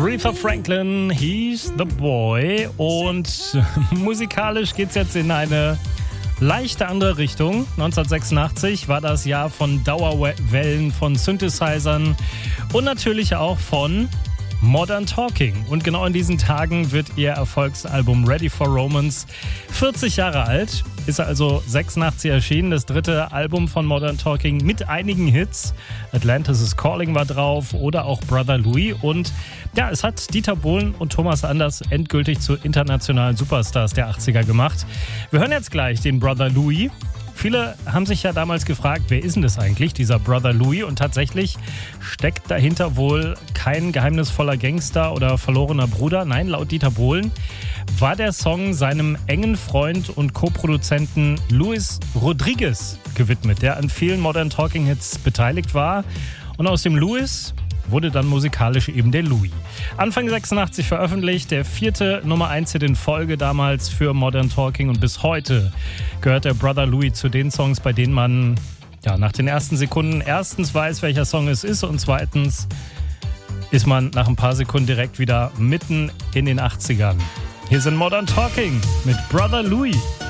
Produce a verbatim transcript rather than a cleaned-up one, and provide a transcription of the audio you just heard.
Aretha Franklin, He's the Boy. Und musikalisch geht's jetzt in eine leichte andere Richtung. neunzehnhundertsechsundachtzig war das Jahr von Dauerwellen, von Synthesizern und natürlich auch von Modern Talking. Und genau in diesen Tagen wird ihr Erfolgsalbum Ready for Romance vierzig Jahre alt. Ist also sechsundachtzig erschienen, das dritte Album von Modern Talking mit einigen Hits. Atlantis is Calling war drauf oder auch Brother Louis. Und ja, es hat Dieter Bohlen und Thomas Anders endgültig zu internationalen Superstars der achtziger gemacht. Wir hören jetzt gleich den Brother Louis. Viele haben sich ja damals gefragt, wer ist denn das eigentlich, dieser Brother Louis? Und tatsächlich steckt dahinter wohl kein geheimnisvoller Gangster oder verlorener Bruder. Nein, laut Dieter Bohlen war der Song seinem engen Freund und Co-Produzenten Luis Rodriguez gewidmet, der an vielen Modern Talking Hits beteiligt war. Und aus dem Luis wurde dann musikalisch eben der Louis. Anfang sechsundachtzig veröffentlicht, der vierte Nummer eins Hit in Folge damals für Modern Talking und bis heute gehört der Brother Louis zu den Songs, bei denen man ja, nach den ersten Sekunden erstens weiß, welcher Song es ist und zweitens ist man nach ein paar Sekunden direkt wieder mitten in den achtzigern. Hier sind Modern Talking mit Brother Louis.